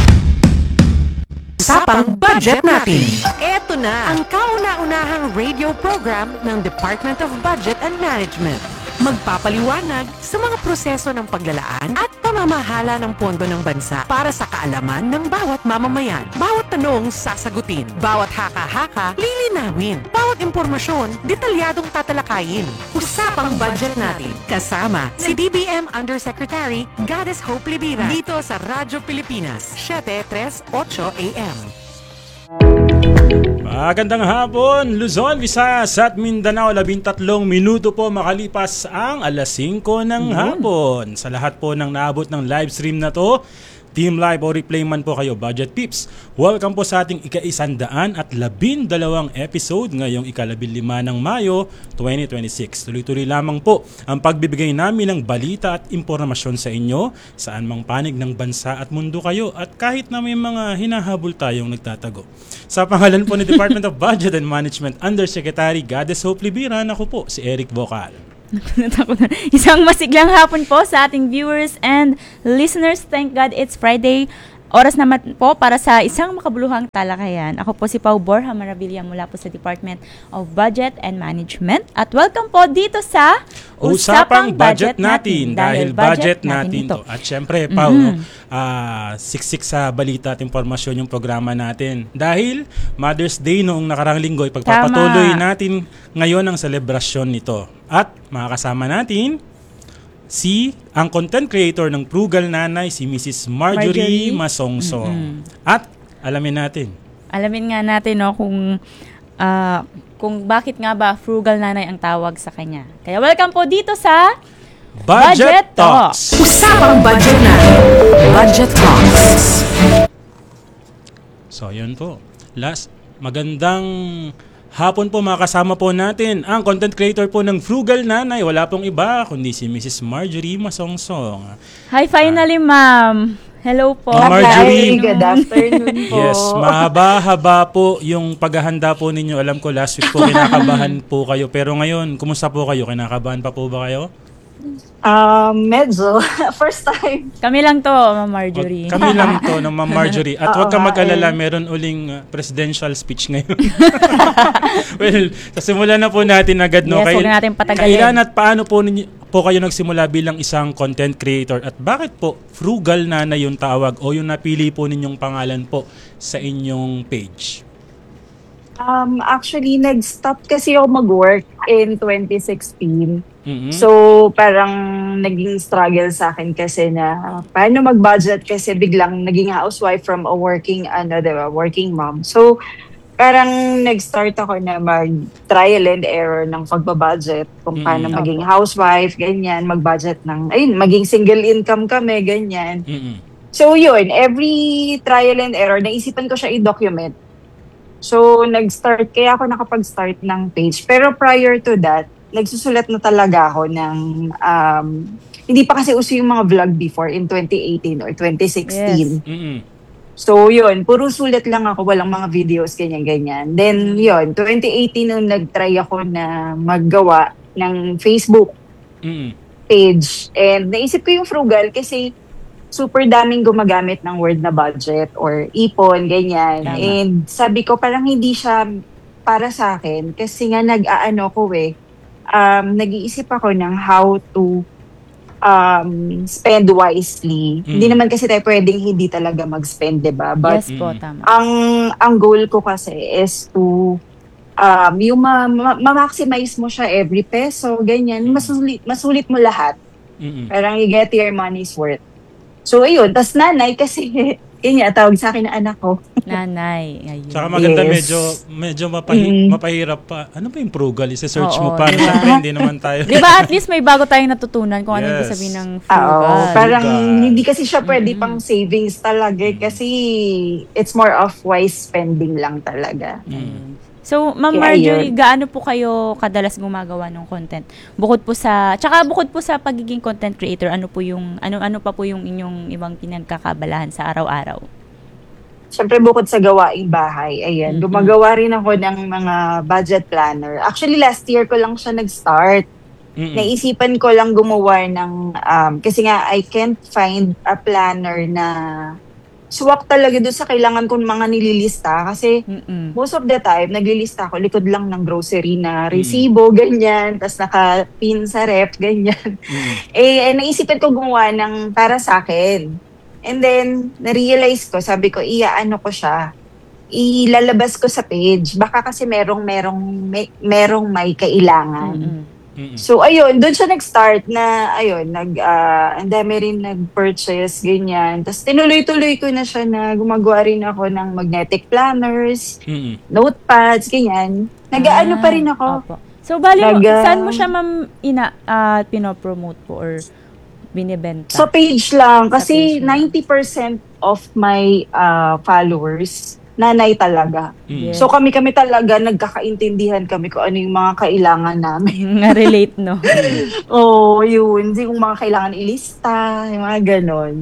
Usapang budget natin. Ito na ang kauna-unahang radio program ng Department of Budget and Management. Magpapaliwanag sa mga proseso ng paglalaan at pamamahala ng pondo ng bansa para sa kaalaman ng bawat mamamayan. Bawat tanong sasagutin, bawat haka-haka lilinawin, bawat impormasyon detalyadong tatalakayin. Usapang budget natin. Kasama si DBM Undersecretary Goddess Hope Libira dito sa Radyo Pilipinas, 738 AM. Magandang hapon, Luzon, Visayas at Mindanao. 13 minuto po makalipas ang alas 5 ng hapon. Sa lahat po ng naabot ng live stream na to, Team Live o replay man po kayo, Budget Peeps. Welcome po sa ating ika-112 episode ngayong ika-15 ng Mayo 2026. Tuloy-tuloy lamang po ang pagbibigay namin ng balita at impormasyon sa inyo saan mang panig ng bansa at mundo kayo at kahit na may mga hinahabol tayong nagtatago. Sa pangalan po ni Department of Budget and Management Undersecretary Goddess Hope Libiran, ako po si Eric Vocal. Isang masiglang hapon po sa ating viewers and listeners. Thank God it's Friday. Oras naman po para sa isang makabuluhang talakayan. Ako po si Pau Borja Maravilla mula po sa Department of Budget and Management. At welcome po dito sa Usapang Budget Natin. Dahil budget natin to. At syempre, Pau, siksik sa balita at impormasyon yung programa natin. Dahil Mother's Day noong nakarang linggo, ipagpapatuloy natin ngayon ang selebrasyon nito. At makakasama natin ang content creator ng Frugal Nanay, si Mrs. Marjorie Masongsong. At alamin nga natin no, kung bakit nga ba Frugal Nanay ang tawag sa kanya. Kaya welcome po dito sa Budget Talks. Usapang budget na. Budget Talks. So, yun po. Magandang hapon po, makasama po natin ang content creator po ng Frugal Nanay. Wala pong iba kundi si Mrs. Marjorie Masongsong. Hi, finally, ma'am. Hello po. Marjorie. Hi, good afternoon po. Yes, mahaba-haba po yung paghahanda po ninyo. Alam ko last week po kinakabahan po kayo. Pero ngayon, kumusta po kayo? Kinakabahan pa po ba kayo? Medyo. First time. Kami lang to, Ma'am Marjorie. Kami lang to, no, Ma'am Marjorie. At huwag kang mag-alala, meron uling presidential speech ngayon. Well, sa simula na po natin agad, no? Yes, huwag na natin patagalin. Kailan at paano po kayo nagsimula bilang isang content creator? At bakit po Frugal Nanay yung tawag o yung napili po ninyong pangalan po sa inyong page? Actually, nag-stop kasi ako mag-work in 2016. So, parang naging struggle sa akin kasi na paano mag-budget kasi biglang naging housewife from a working mom. So, parang nag-start ako na mag-trial and error ng pagbabudget kung paano maging housewife, ganyan, mag-budget maging single income kami, ganyan. So, yun, every trial and error, naisipan ko siya i-document. So, kaya ako nakapag-start ng page. Pero prior to that, nagsusulat na talaga ako ng, hindi pa kasi uso yung mga vlog before in 2018 or 2016. Yes. So, yun, puro sulat lang ako, walang mga videos, ganyan-ganyan. Then, yun, 2018 nung nag-try ako na maggawa ng Facebook page. And naisip ko yung Frugal kasi super daming gumagamit ng word na budget or ipon, ganyan. Tama. And sabi ko, parang hindi siya para sa akin kasi nga nag-iisip ako ng how to spend wisely. Hindi naman kasi tayo pwedeng hindi talaga mag-spend, diba? But yes po, tama. Ang goal ko kasi is to yung ma-maximize mo siya every peso, ganyan. Masulit mo lahat. Parang you get your money's worth. So, ayun. Tas nanay kasi, yun nga, tawag sa akin na anak ko. Nanay. Ayun. Saka maganda, medyo mapahirap pa. Ano ba yung Frugal? Isa-search mo pa. Siyempre, hindi naman tayo. Di ba, at least may bago tayong natutunan kung ano yung sabihin ng Frugal. Parang hindi kasi siya pwede pang savings talaga kasi it's more of wise spending lang talaga. So, Ma'am Marjorie, gaano po kayo kadalas gumagawa ng content? Bukod po sa pagiging content creator, ano pa po yung inyong ibang pinagkakabalahan sa araw-araw? Siyempre, bukod sa gawaing bahay, ayan, gumagawa rin ako ng mga budget planner. Actually, last year ko lang siya nag-start. Naisipan ko lang gumawa ng, kasi nga, I can't find a planner na swak talaga doon sa kailangan kong mga nililista kasi most of the time naglilista ako likod lang ng grocery na resibo, ganyan, tas naka-pin sa ref, ganyan. Naisipan ko gumawa ng para sa akin. And then, na-realize ko, sabi ko, iaano ko siya, ilalabas ko sa page. Baka kasi merong may kailangan. So ayun, doon siya nag-start na ayun, ang dami rin nag-purchase ganyan. Tapos tinuloy-tuloy ko na siya na gumagawa rin ako ng magnetic planners, notepads, ganyan. Nag-aano pa rin ako. Opo. So bali saan mo siya ma'am pinopromote po or binibenta? Sa page lang kasi 90% of my followers nanay talaga. So kami talaga nagkakaintindihan kami kung ano yung mga kailangan namin. Relate, no? Oo, yun. Yung mga kailangan ilista, yung mga ganon.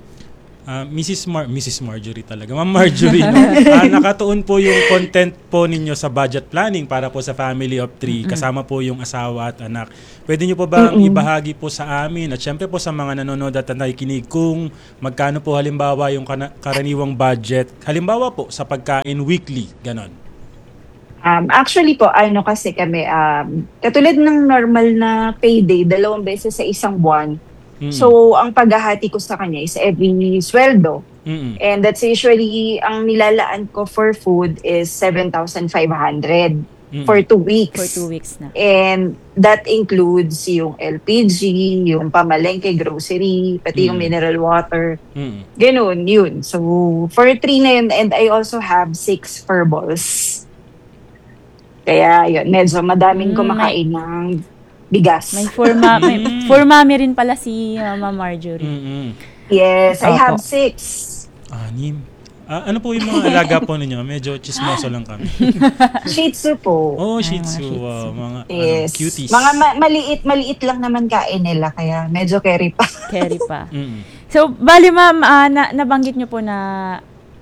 Mrs. Marjorie talaga. Ma'am Marjorie, no? Nakatuon po yung content po ninyo sa budget planning para po sa family of 3, kasama po yung asawa at anak. Pwede nyo po ba ibahagi po sa amin at syempre po sa mga nanonood at nakikinig kung magkano po halimbawa yung karaniwang budget, halimbawa po sa pagkain weekly, ganon? Actually po, kasi kami, katulad ng normal na payday, 2 beses sa isang buwan. So, ang paghahati ko sa kanya is every sweldo. And that's usually, ang nilalaan ko for food is 7,500 for 2 weeks. For 2 weeks na. And that includes yung LPG, yung pamalengke, grocery, pati yung mineral water. Ganun, yun. So, for 3 na yun, and I also have 6 furballs. Kaya yun, medyo madaming kumakain ng bigas. May for mommy rin pala si Ma'am Marjorie. Yes, I have 6. 6. Ano po yung mga alaga po ninyo? Medyo chismoso lang kami. Shih Tzu po. Shih Tzu. Mga yes. cuties. Mga maliit lang naman kain nila, kaya medyo carry pa. Carry pa. So, bali ma'am, nabanggit nyo po na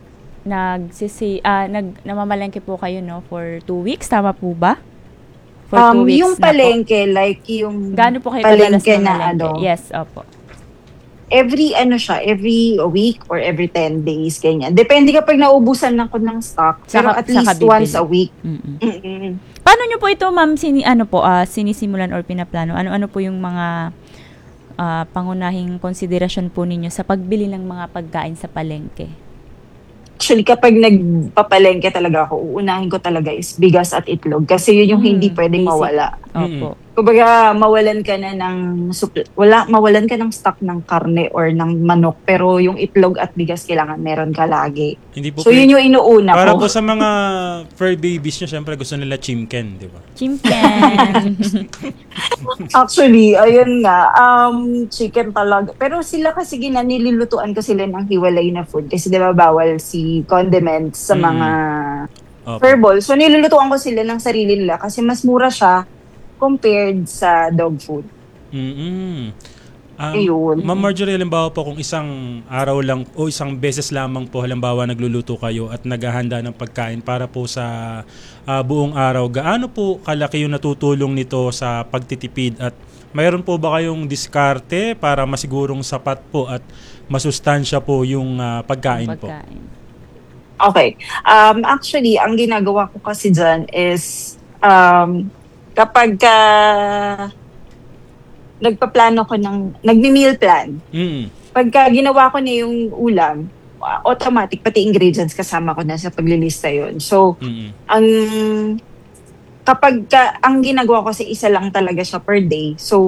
namamalengke po kayo, no, for 2 weeks, tama po ba? For 2 weeks yung palengke, like yung gaano po kayo palengke na ano? Yes, opo. Every week or every 10 days, ganyan. Depende kapag naubusan na ko ng stock, pero at least once a week. Paano nyo po ito, ma'am, sinisimulan or pinaplano? Ano po yung mga pangunahing konsiderasyon po ninyo sa pagbili ng mga pagkain sa palengke? Actually, kapag nagpapalengke talaga ako, uunahin ko talaga is bigas at itlog. Kasi yun yung hindi pwedeng mawala. Opo. Kumbaga, mawalan ka ng stock ng karne or ng manok. Pero yung itlog at bigas, kailangan meron ka lagi. Hindi po so, yun yung inuuna para ko. po sa mga fur babies nyo, syempre gusto nila chimken, di ba? Chimken. Actually, ayun nga, chicken talaga. Pero sila kasi nilulutuan ko sila ng hiwalay na food. Kasi diba bawal si condiments sa mga furball. So nilulutuan ko sila ng sarili nila kasi mas mura siya compared sa dog food. Ma'am Marjorie, halimbawa po kung isang araw lang o isang beses lamang po halimbawa nagluluto kayo at naghahanda ng pagkain para po sa buong araw, gaano po kalaki yung natutulong nito sa pagtitipid at mayroon po ba kayong diskarte para masigurong sapat po at masustansya po yung pagkain po? Okay. Actually, ang ginagawa ko kasi dyan is kapag nagpaplano ko nagmi-meal plan. Pagka ginawa ko na yung ulam, automatic, pati ingredients kasama ko na sa paglilista yun. So, ang ginagawa ko kasi isa lang talaga siya per day. So,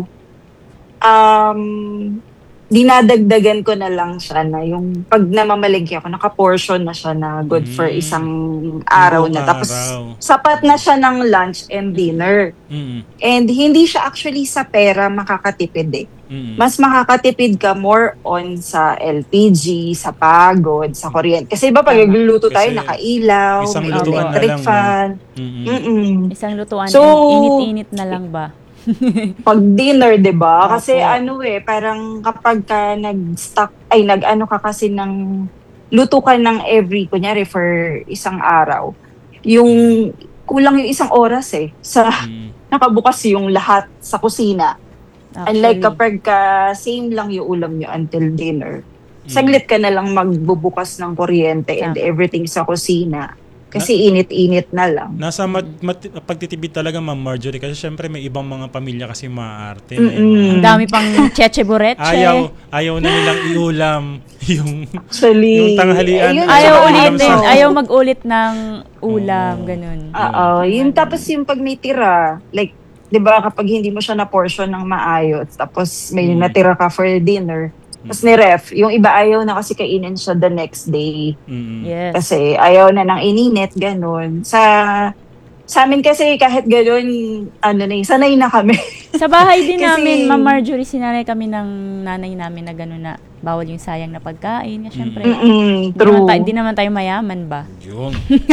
dinadagdagan ko na lang siya na yung pag namamalengke ako, naka-portion na siya na good for isang araw na. Tapos, sapat na siya ng lunch and dinner. And hindi siya actually sa pera makakatipid eh. Mas makakatipid ka more on sa LPG, sa pagod, sa kuryente. Kasi iba pag nagluluto tayo, nakailaw, may electric fan. Isang lutuan, so, init-init na lang ba? Pag dinner, 'di ba? Kasi parang kapag ka ka kasi luto ka ng every, kunyari for isang araw, yung kulang yung isang oras sa nakabukas yung lahat sa kusina. Unlike kapag same lang yung ulam nyo until dinner, saglit ka na lang magbubukas ng kuryente and everything sa kusina. Kasi init-init na lang. Nasa pagtitipid talaga, Ma'am Marjorie, kasi syempre may ibang mga pamilya kasi maaarte. Ang dami pang cheche bureche. Ayaw na nilang iulam yung tanghalian. Ayaw mag-ulit ng ulam, ganun. Yung tapos yung pag may tira, like 'di ba, kapag hindi mo siya na-portion ng maayos, tapos may natira ka for dinner, tapos ni-ref, yung iba ayaw na kasi kainin siya the next day. Yes. Kasi ayaw na ng ininit, ganun. Sa amin kasi kahit ganun, sanay na kami. Sa bahay din Kasi- namin, Ma'am Marjorie, sinanay kami ng nanay namin na gano'n na bawal yung sayang na pagkain. Siyempre, true. Hindi naman tayo mayaman ba? Yun.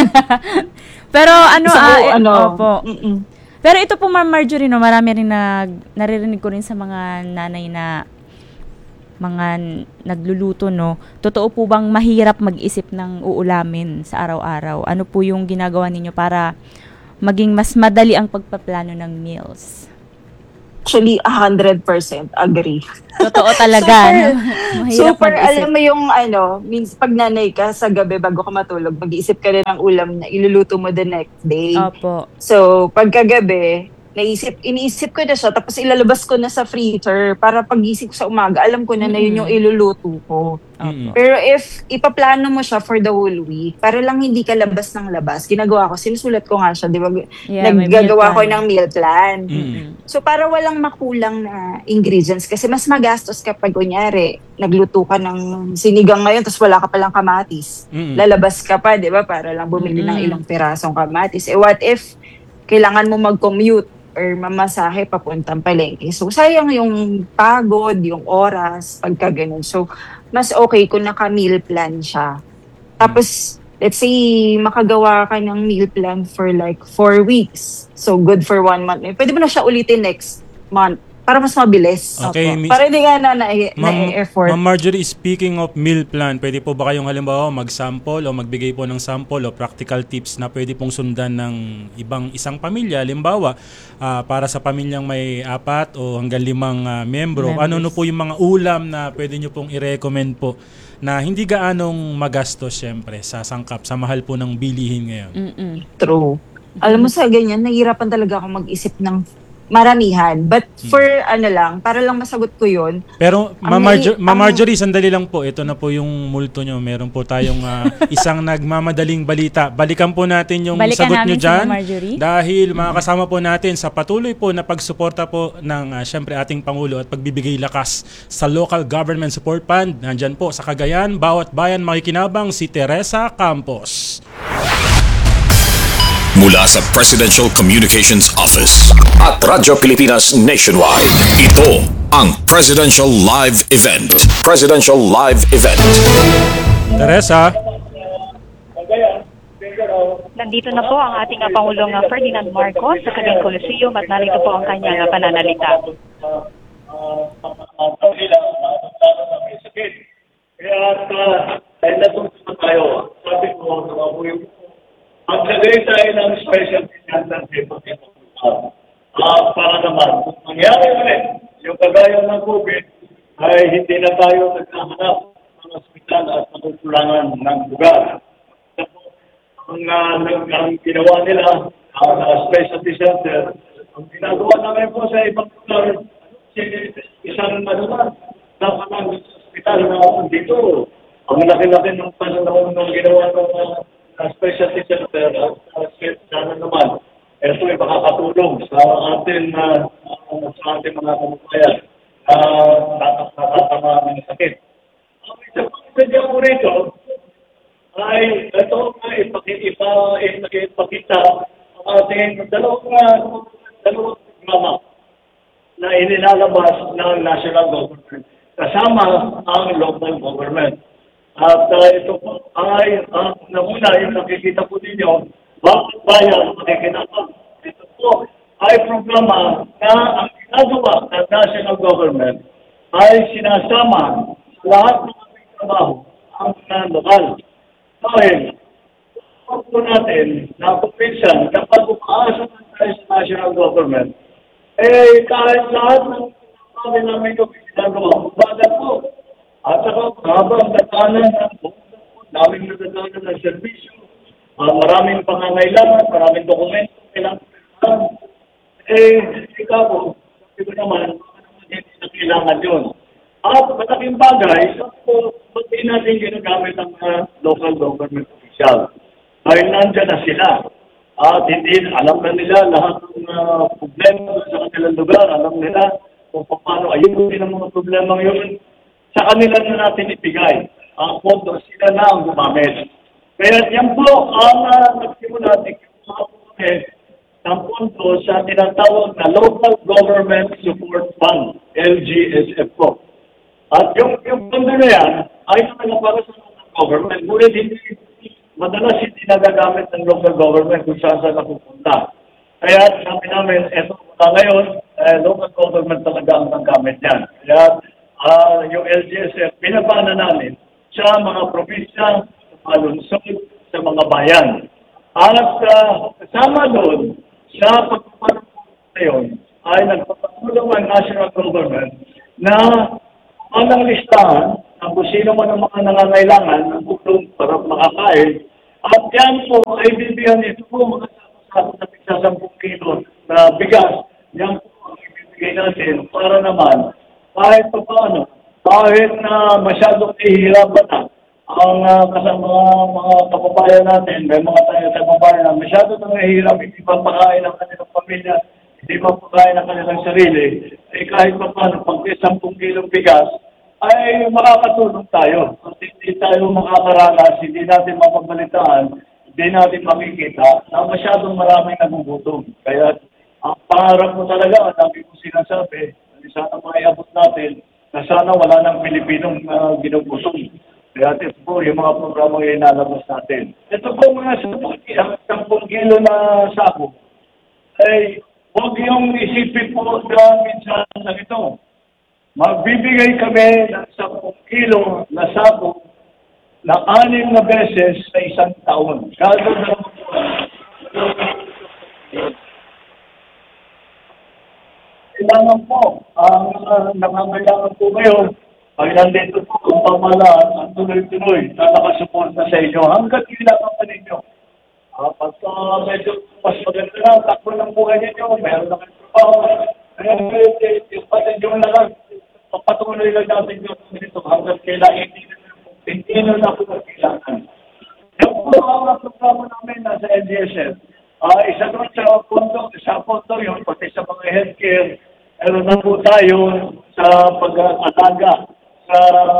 Pero Opo. Pero ito po, Ma'am Marjorie, no, marami rin naririnig ko rin sa mga nanay na mga nagluluto, no. Totoo po bang mahirap mag-isip ng uulamin sa araw-araw? Ano po yung ginagawa ninyo para maging mas madali ang pagpaplano ng meals? Actually, 100% agree. Totoo talaga. Mahirap Super, mag-isip. alam mo yung means pag nanay ka sa gabi bago ka matulog, mag-iisip ka rin ng ulam na iluluto mo the next day. Opo. So, pagkagabi, iniisip ko na siya, tapos ilalabas ko na sa freezer para pagising ko sa umaga, alam ko na yun yung iluluto ko. Pero if ipaplano mo siya for the whole week, para lang hindi ka labas ng labas, ginagawa ko, sinusulat ko nga siya, di ba? Yeah, may Naggagawa meal ko plan. ng meal plan. So, para walang makulang na ingredients, kasi mas magastos kapag, kunyari, nagluto ka ng sinigang ngayon, tapos wala ka palang kamatis. Lalabas ka pa, di ba? Para lang bumili ng ilang pirasong kamatis. What if kailangan mo mag-commute or mamasahe papuntang palengke? So, sayang yung pagod, yung oras, pagka ganun. So, mas okay kung naka-meal plan siya. Tapos, let's say, makagawa ka ng meal plan for like 4 weeks. So, good for 1 month. Pwede mo na siya ulitin next month para mas mabilis. Okay, Opo. Para hindi nga na-effort. Ma'am Marjorie, speaking of meal plan, pwede po ba kayong halimbawa mag-sample o magbigay po ng sample o practical tips na pwede pong sundan ng isang pamilya? Halimbawa, para sa pamilyang may 4 o hanggang 5 membro, ano po yung mga ulam na pwede nyo pong i-recommend po na hindi gaanong magastos syempre sa sangkap, sa mahal po ng bilihin ngayon? True. Alam mo sa ganyan, nahihirapan talaga ako mag-isip ng maramihan. But for para lang masagot ko yun. Pero Ma'am Marjorie, sandali lang po. Ito na po yung multo nyo. Meron po tayong isang nagmamadaling balita. Balikan po natin yung sagot nyo dyan. Dahil makakasama po natin sa patuloy po na pagsuporta po ng syempre ating Pangulo at pagbibigay lakas sa Local Government Support Fund. Nandyan po sa Cagayan, bawat bayan makikinabang, si Teresa Campos. Mula sa Presidential Communications Office at Radyo Pilipinas Nationwide, ito ang Presidential Live Event. Presidential Live Event. Teresa. Nandito na po ang ating Pangulong Ferdinand Marcos sa Cagayan Coliseum at narito po ang kanyang pananalita. Kaya dahil natutunan tayo, sabi ko, maglagay tayo ng special finances para naman, kung mangyari ulit, yung kagaya ng COVID, ay hindi na tayo naghahanap ng ospital at nakukulangan ng lugar. Ang ginawa nila, specialty center, ang ginagawa namin po sa ibang lugar, isang napakang ospital na dito. Ang laki-laki ng panahon ng ginawa ng specialty center at sana naman ito ay makakatulong sa ating mga kamukayan nakakatama ng sakit. Ang isang pagsadya ko rito ay ito ay ipakita ang ating dalawang programa na inilalabas ng national government kasama ang local government. At ito po ay namuna yung nakikita po ninyo, bakit bayan makikinabang. Ito po ay programa na ang ginagawa ng national government ay sinasama sa lahat ng aming trabaho ang lokal. Dahil, po natin na minsan kapag umaasa tayo sa national government, kahit lahat ng namin ginagawa, bagat po. At saka, habang natanan ng daming natanan ng servisyo, maraming pangangailangan, maraming dokumento, kailangan. Ikaw po, ito naman, hindi na kailangan yun. At malaking bagay, ba't di natin ginagamit ang local government official? Dahil nandyan na sila. At hindi, alam na nila lahat ng problema sa kanilang lugar. Alam nila kung paano ayusin ang mga problema yun. Sa kanila na natin ibigay. Ang pondo, sila na ang gumamit. Kaya yan po ang nagsimula ng pondo sa tinatawag na Local Government Support Fund, LGSF po. At yung pondo na yan ay naman para sa local government. Ngunit madalas hindi nagagamit ng local government kung saan napupunta. Kaya sabi namin, eto mula ngayon, local government talaga ang nagamit yan. Kaya yung LGSF, pinapana namin sa mga probinsya, sa mga lungsod, sa mga bayan. At kasama doon, sa pagpapalang ngayon, ay nagpapatulong ang national government na ang listahan ng kung sino man ang mga nangangailangan ng tulong para makakain. At yan po ay bibigyan ito po mga sa 10 kilo na bigas. Yan po ang ibibigay natin para naman kahit pa paano, kahit na masyadong ihirapan na ang mga kababayan natin, may mga tayo sa kababayan na masyadong nangihirap, hindi mapakain ang kanilang pamilya, hindi mapakain ang kanilang sarili, eh kahit pa paano, pag 10 kilong bigas, ay makakatulong tayo. At hindi tayo makakaranas, hindi natin mapabalitaan, hindi natin makikita na masyadong maraming nagugutom. Kaya ang pangarap mo talaga, ang dami ko sinasabi, sana maiabot natin na sana wala ng Pilipinong ginugutom. Kaya ito po yung mga programang inalabas natin. Ito po mga 10 kilo na sako, ay huwag yung isipin po na minsan na ito. Magbibigay kami ng 10 kilo na sako na 6 na beses sa isang taon. Kailangan po, ang nangangailangan po ngayon, pag nandito po ang pamahalaan, ang tuloy-tuloy na nakasuporta sa inyo hanggang kailangan pa ninyo. Pagka medyo mas maganda na, takbo ng buhay ninyo, meron na kayo trabaho. Kaya yung patinyo na lang, papatuloy lang natin yung dito hanggang kailangan hindi na po kailangan. Yung po ang programa namin nasa LGSF, isa doon sa pondo yun, pati sa mga healthcare, meron na po tayo sa pag-alaga sa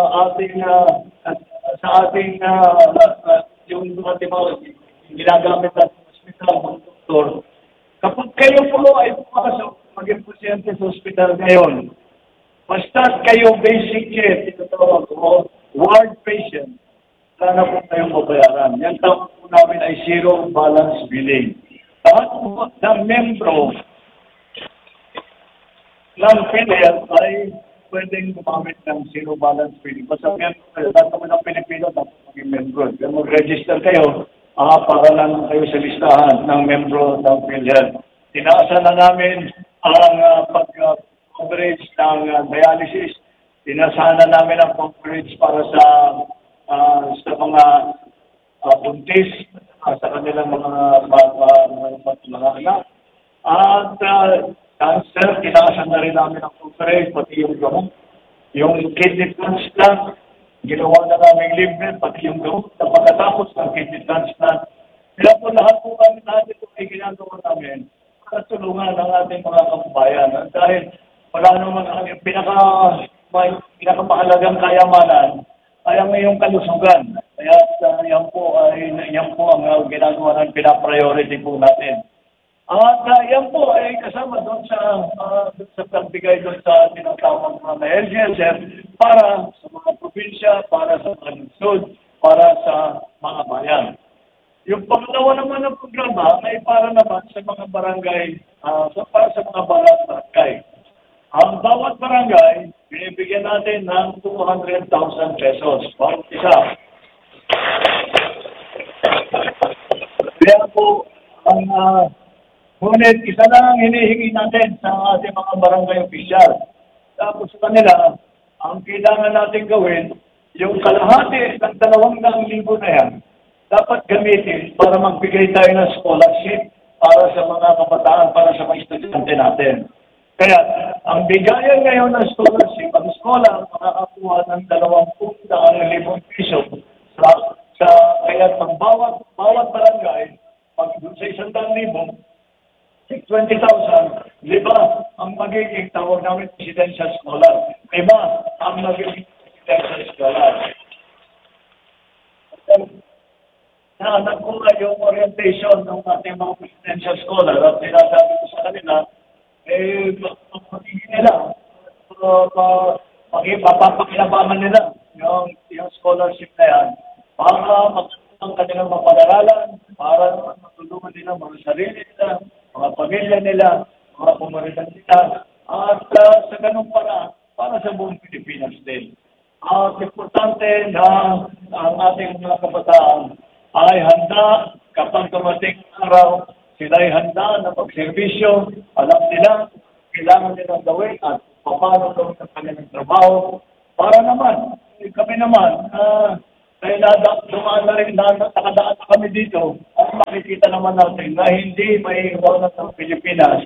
ating yung ginagamit natin sa hospital, mga doktor. Kapag kayo po ay pumasok, maging pasyente sa hospital ngayon, basta kayo basic care, tinatawag ko, ward patient, sana po kayong mabayaran. Yan tawag po namin ay zero balance billing. Lahat po ng membro ng PhilHealth ay pwedeng gumamit ng zero balance billing. Basta lahat naman ng Pilipino dapat maging membro. Kaya mag-register kayo para lang kayo sa listahan ng membro ng PhilHealth. Tinaasa na namin ang pag-coverage ng dialysis. Tinasahan na namin ang coverage para sa mga buntis, sa kanilang mga anak. At cancer, tinaasan na rin namin ang coverage, pati yung gamot. Yung kidney transplant, ginawa na namin libre, pati yung gamot na pagkatapos ng kidney transplant. Kaya po lahat po kami natin ito ay ginagawa namin para tulungan ang ating mga kababayan. Dahil wala naman ang pinakamahalagang kayamanan ay ang iyong kalusugan. Kaya yan po ang ginagawa ng pinapriority po natin. At yan po ay kasama doon sa pagbigay doon sa tinatawag mga LGSF para sa mga probinsya, para sa mga lungsod, para sa mga bayan. Yung pangalawa naman ng programa ay para naman sa mga barangay, para sa mga barangay. Ang bawat barangay, binibigyan natin ng 200,000 pesos. Bawat isa. Kaya po, ngunit isa lang ang hinihingi natin sa ating mga barangay official. Tapos sa kanila, ang kailangan natin gawin, yung kalahati ng 200,000 na yan, dapat gamitin para magbigay tayo ng scholarship para sa mga kabataan, para sa mga estudyante natin. Kaya, ang bigayan ngayon ng scholarship, ang scholar makakakuha ng 20,000 piso kaya pang bawat barangay, dun sa 100,000, 20,000, 5 ang magiging tawag namin residential scholar. 5 ang magiging residential scholar. Nakuha yung orientation ng ating mga residential scholar at sinasabi ko sa kanila, magiging nila, mapapakinabangan nila yung scholarship na yan para ang kanilang mapag-aralan, para matulungan nila mga sarili nila, mga pamilya nila, mga pumaritan nila, at sa ganung para sa buong Pilipinas din. At importante na ang ating mga kabataan ay handa kapag dumating araw, sila ay handa na magserbisyo, alam nila, kailangan nilang gawin at paano gawin ang kanilang trabaho. Para naman, kami naman, dahil dumaan na rin, nakadaan na kami dito, at makikita naman natin na hindi may iwanan ng Pilipinas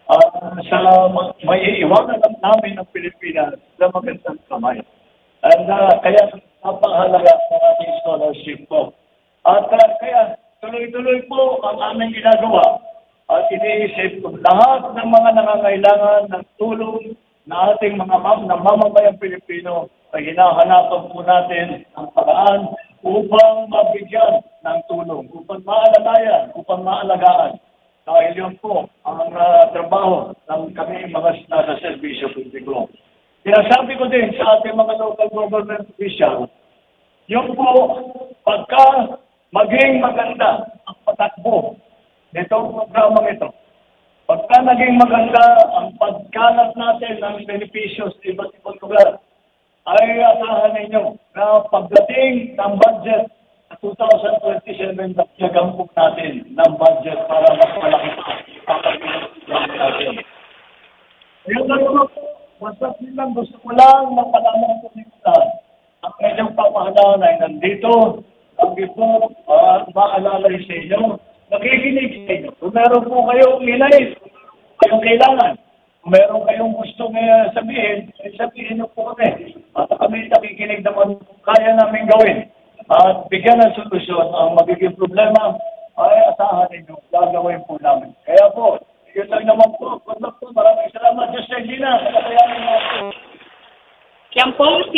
may iwanan namin ng Pilipinas sa magandang kamay. And kaya napakahalaga ng ating scholarship po. At kaya tuloy-tuloy po ang aming ginagawa at iniisip ko lahat ng mga nangangailangan ng tulong na ating mga mamamayang Pilipino ay hinahanapan po natin ang paraan upang mabigyan ng tulong, upang maalalayan, upang maalagaan. Dahil yun po ang trabaho ng kami mga nasa serbisyo publiko. Sinasabi ko din sa ating mga local government official, yung po pagka maging maganda ang patakbo nitong programang ito, pagka naging maganda ang pagkalat natin ng benepisyo sa iba't ibang lugar, ay asahan ninyo na pagdating ng budget sa 2027, nagyagang po natin ng budget para mas malaki pa ang pagkakas natin. Yung dalawa po, basta silang gusto ko lang na palaman po nila ang inyong pamahalaan ay nandito, lagi po maalala sa inyo, nakikinig sa inyo. Kung meron po kayong inay, kayong kailangan, kung meron kayong gusto sabihin, sabihin nyo po kami. At kami nakikinig naman kaya namin gawin. At bigyan ng solusyon ang magiging problema ay asahan ninyo, gagawin po namin. Kaya po, yun lang naman po. Maraming salamat. Diyos sa Gina. Kakayanin natin. Yan po si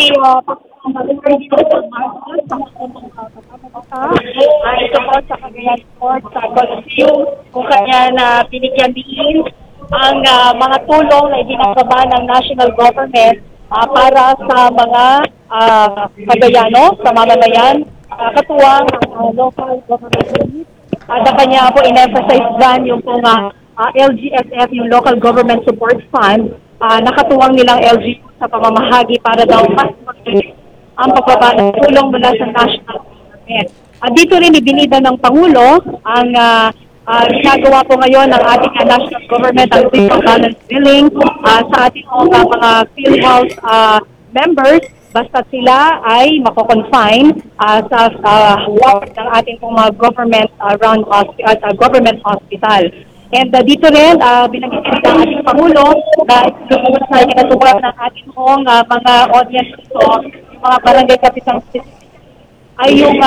ito po sa Cagayan Sport sa Coliseum kung kanya na binigyan diin ang mga tulong na ibinababa ng national government para sa mga Cagayano, sa mamamayan, katuwang local government unit. At kanya po in-emphasize dyan yung pong LGSF, yung Local Government Support Fund, nakatuwang nilang LGU sa pamamahagi para daw mas magiging ang pagbaba ng tulong mula sa national government. Dito rin ibinida ng Pangulo ang ginagawa po ngayon ng ating national government ang zero balance billing sa ating mga PhilHealth members basta sila ay mako-confine sa ward ng ating mga government government hospital. And dito rin, binanggit ng ating Pangulo na lumabas na kinatubag ng ating mga audience ito, yung mga barangay kapitang ay yung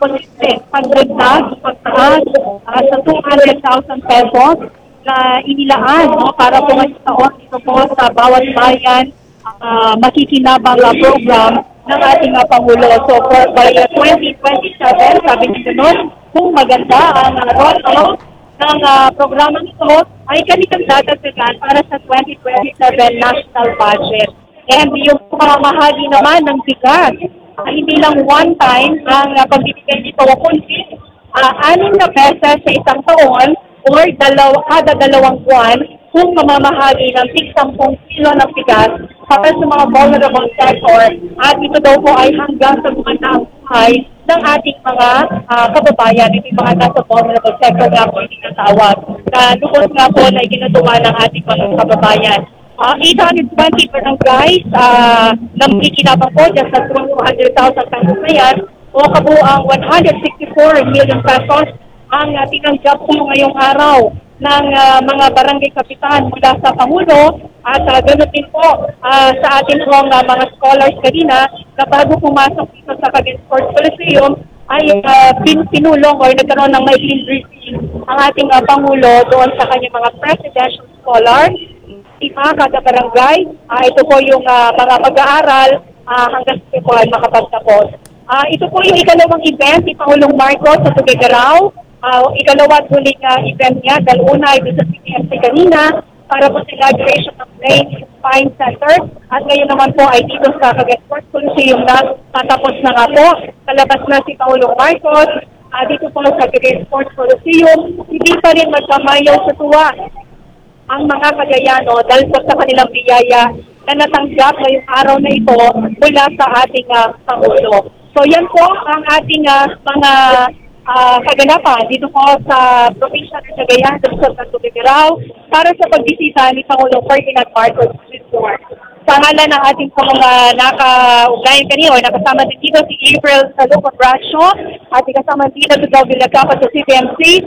pag-100 na pagtaas sa 200,000 pesos na inilaan para po ngayong taon ito po sa bawat bayan makikinabang program ng ating Pangulo. So for by 2027, sabi nito nun, kung maganda ang rollout ng programa nito ay kanilang dadagdagan para sa 2027 national budget. And yung pamamahagi naman ng bigas, hindi lang one time ang pagbibigay nito, kundi 6 na beses sa isang taon or kada 2 buwan kung mamamahagi ng 10 kilo ng bigas para sa mga vulnerable sector. At ito daw po ay hanggang sa bumanang buhay ng ating mga kababayan, yung mga nasa vulnerable sector nga po itinatawag. Doon nga po na iginagawa ng ating mga kababayan. 820 barangays na makikinabang po dyan sa 200,000 pesos na yan o kabuang 164 million pesos ang tinanggap po ngayong araw ng mga barangay kapitan mula sa Pangulo at ganoon din po sa ating mga scholars kanina na bago pumasok dito sa Cagayan Sports Coliseum ay pinulong o nagkaroon ng maikling briefing ang ating Pangulo doon sa kanyang mga presidential scholars, kada barangay. Ito po yung mga mag-aaral hanggang sa po ay makapagtapos. Ito po yung ikalawang event ni Pangulong Marcos sa Tuguegarao. Ikalawa at huling event niya dahil una ay dito sa CTMC kanina para po sa inauguration ng Brain Spine Center. At ngayon naman po ay dito sa Cagayan Sports Coliseum na tatapos na nga po. Kalabas na si Pangulong Marcos dito po sa Cagayan Sports Coliseum. Hindi pa rin magkamayaw sa tuwa ang mga Cagayano dahil po sa kanilang biyaya na natanggap ngayong araw na ito mula sa ating Pangulo. So yan po ang ating mga kaganapan dito po sa probinsya ng Cagayan, sa Tuguegarao, para sa pagbisita ni Pangulong Ferdinand Marcos Jr. Sa ngalan ng ating mga naka-ugnayan kanina, nakasama din dito si April Saluco Bracho, at kasama dito si David Lagapa sa CTMC,